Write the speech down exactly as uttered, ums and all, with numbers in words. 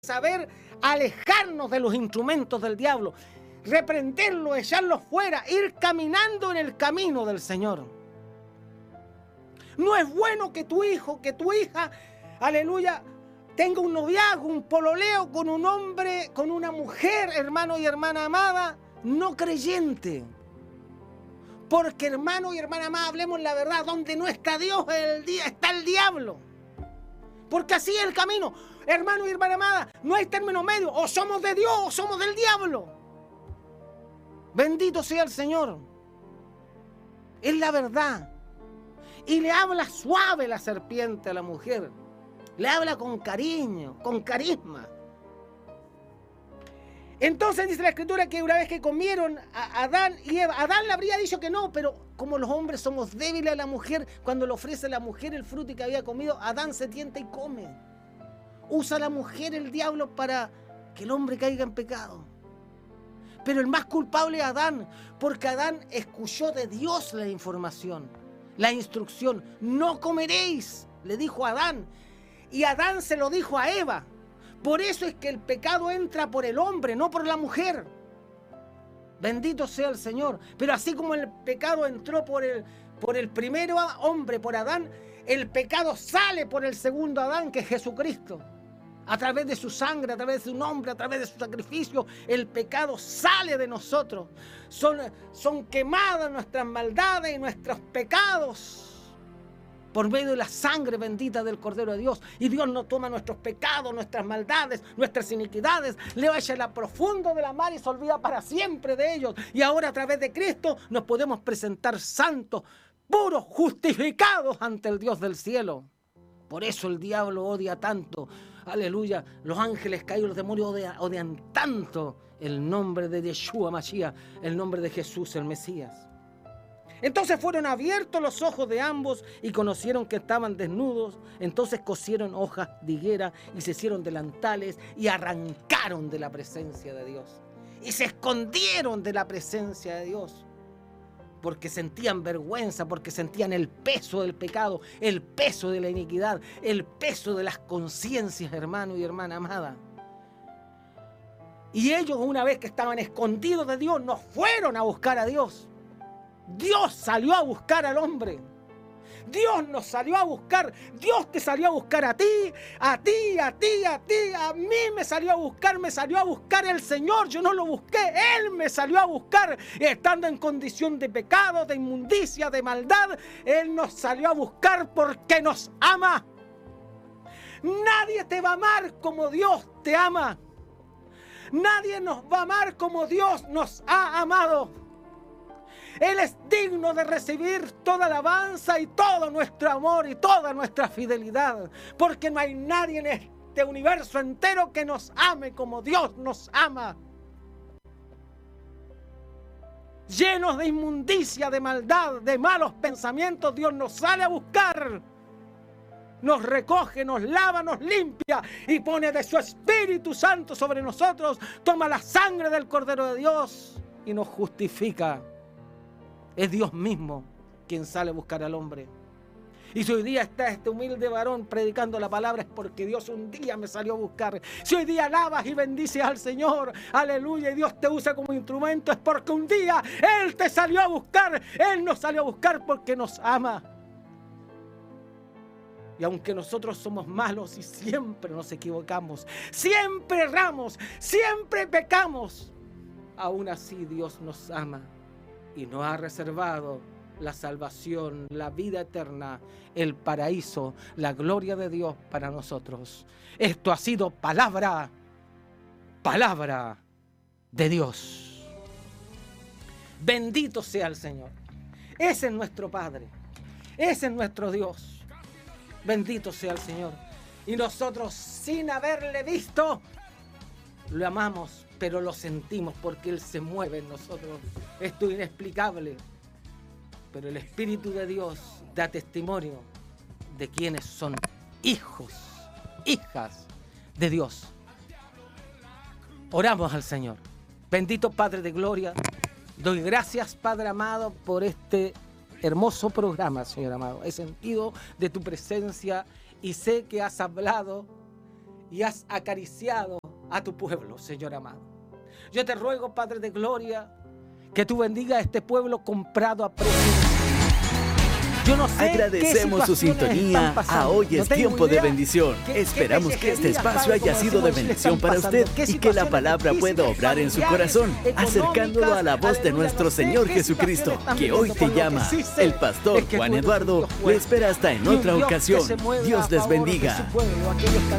saber alejarnos de los instrumentos del diablo, reprenderlo, echarlo fuera, ir caminando en el camino del Señor. No es bueno que tu hijo, que tu hija, aleluya, tenga un noviazgo, un pololeo con un hombre, con una mujer, hermano y hermana amada, no creyente. Porque, hermano y hermana amada, hablemos la verdad, donde no está Dios el día, está el diablo. Porque así es el camino. Hermano y hermana amada, no hay término medio. O somos de Dios o somos del diablo. Bendito sea el Señor. Es la verdad. Y le habla suave la serpiente a la mujer. Le habla con cariño, con carisma. Entonces dice la Escritura que una vez que comieron a Adán y Eva, Adán le habría dicho que no, pero como los hombres somos débiles a la mujer, cuando le ofrece a la mujer el fruto que había comido, Adán se tienta y come. Usa a la mujer el diablo para que el hombre caiga en pecado. Pero el más culpable es Adán, porque Adán escuchó de Dios la información, la instrucción. No comeréis, le dijo a Adán. Y Adán se lo dijo a Eva. Por eso es que el pecado entra por el hombre, no por la mujer. Bendito sea el Señor. Pero así como el pecado entró por el, por el primero hombre, por Adán, el pecado sale por el segundo Adán, que es Jesucristo. A través de su sangre, a través de su nombre, a través de su sacrificio, el pecado sale de nosotros. Son, son quemadas nuestras maldades y nuestros pecados por medio de la sangre bendita del Cordero de Dios. Y Dios no toma nuestros pecados, nuestras maldades, nuestras iniquidades, le echa en la profundo de la mar y se olvida para siempre de ellos. Y ahora a través de Cristo nos podemos presentar santos, puros, justificados ante el Dios del cielo. Por eso el diablo odia tanto. Aleluya. Los ángeles caídos, los demonios odian, odian tanto el nombre de Yeshua Mashiach, el nombre de Jesús, el Mesías. Entonces fueron abiertos los ojos de ambos y conocieron que estaban desnudos. Entonces cosieron hojas de higuera y se hicieron delantales y arrancaron de la presencia de Dios. Y se escondieron de la presencia de Dios. Porque sentían vergüenza, porque sentían el peso del pecado, el peso de la iniquidad, el peso de las conciencias, hermano y hermana amada. Y ellos, una vez que estaban escondidos de Dios, no fueron a buscar a Dios. Dios salió a buscar al hombre. Dios nos salió a buscar. Dios te salió a buscar a ti, a ti, a ti, a ti. A mí me salió a buscar, me salió a buscar el Señor. Yo no lo busqué, Él me salió a buscar. Estando en condición de pecado, de inmundicia, de maldad, Él nos salió a buscar porque nos ama. Nadie te va a amar como Dios te ama. Nadie nos va a amar como Dios nos ha amado. Él es digno de recibir toda alabanza y todo nuestro amor y toda nuestra fidelidad. Porque no hay nadie en este universo entero que nos ame como Dios nos ama. Llenos de inmundicia, de maldad, de malos pensamientos, Dios nos sale a buscar. Nos recoge, nos lava, nos limpia y pone de su Espíritu Santo sobre nosotros. Toma la sangre del Cordero de Dios y nos justifica. Es Dios mismo quien sale a buscar al hombre. Y si hoy día está este humilde varón predicando la palabra, es porque Dios un día me salió a buscar. Si hoy día alabas y bendices al Señor, aleluya, y Dios te usa como instrumento, es porque un día Él te salió a buscar. Él nos salió a buscar porque nos ama. Y aunque nosotros somos malos y siempre nos equivocamos, siempre erramos, siempre pecamos, aún así Dios nos ama. Y nos ha reservado la salvación, la vida eterna, el paraíso, la gloria de Dios para nosotros. Esto ha sido palabra, palabra de Dios. Bendito sea el Señor. Ese es nuestro Padre. Ese es nuestro Dios. Bendito sea el Señor. Y nosotros, sin haberle visto, lo amamos, pero lo sentimos porque Él se mueve en nosotros. Esto es inexplicable. Pero el Espíritu de Dios da testimonio de quienes son hijos, hijas de Dios. Oramos al Señor. Bendito Padre de Gloria, doy gracias, Padre amado, por este hermoso programa, Señor amado. He sentido de tu presencia y sé que has hablado y has acariciado a tu pueblo, Señor amado. Yo te ruego, Padre de gloria, que tú bendigas a este pueblo comprado a precio. Yo no sé. Agradecemos su sintonía a Hoy es no Tiempo de idea Bendición. qué, Esperamos qué que este espacio Padre, haya sido de bendición para usted y que la palabra pueda obrar en su corazón, acercándolo a la voz de nuestro Señor Jesucristo, que hoy te llama. El pastor Juan Eduardo le espera hasta en otra ocasión. Dios les bendiga.